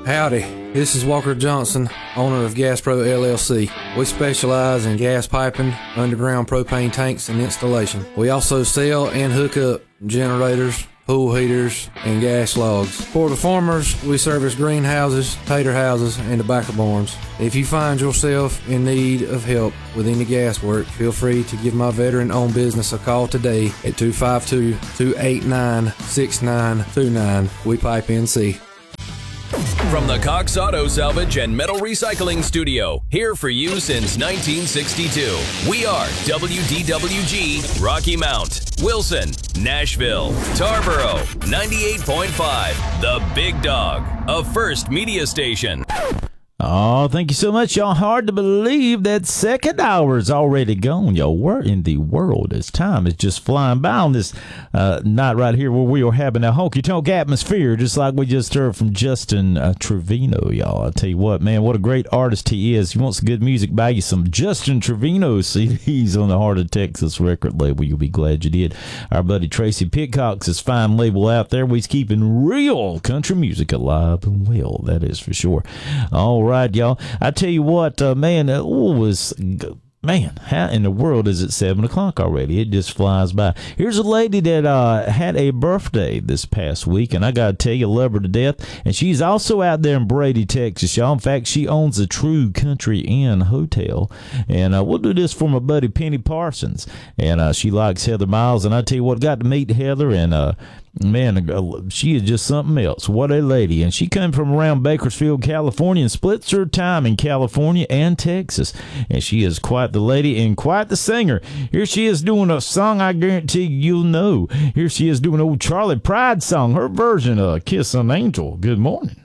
Howdy, this is Walker Johnson, owner of Gas Pro LLC. We specialize in gas piping, underground propane tanks, and installation. We also sell and hook up generators, pool heaters, and gas logs. For the farmers, we service greenhouses, tater houses, and tobacco barns. If you find yourself in need of help with any gas work, feel free to give my veteran-owned business a call today at 252-289-6929. We pipe NC. From the Cox Auto Salvage and Metal Recycling Studio, here for you since 1962. We are WDWG, Rocky Mount, Wilson, Nashville, Tarboro, 98.5, The Big Dog, a First Media Station. Oh, thank you so much, y'all. Hard to believe that second hour is already gone, y'all. Where in the world is time? It's just flying by on this night right here where we are having a honky-tonk atmosphere, just like we just heard from Justin Trevino, y'all. I tell you what, man, what a great artist he is. If you want some good music, buy you some Justin Trevino CDs on the Heart of Texas record label. You'll be glad you did. Our buddy Tracy Pitcock's fine label out there. We's keeping real country music alive and well, that is for sure. All right. Y'all, I tell you what, man, how in the world is it 7 o'clock already? It just flies by. Here's a lady that had a birthday this past week, and I gotta tell you, love her to death. And she's also out there in Brady, Texas, y'all. In fact, she owns a True Country Inn hotel, and we'll do this for my buddy Penny Parsons. And she likes Heather Miles, and I tell you what, got to meet Heather, and man, she is just something else. What a lady. And she came from around Bakersfield, California, and splits her time in California and Texas. And she is quite the lady and quite the singer. Here she is doing a song I guarantee you'll know. Here she is doing old Charlie Pride song, her version of Kiss an Angel. Good morning.